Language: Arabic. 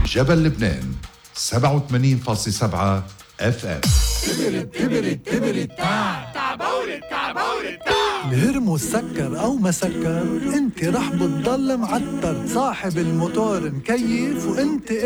جبل لبنان 87.7 FM. الهرمو سكر أو مسكر، انت رح بتضل معتر. صاحب الموتور مكيف وانت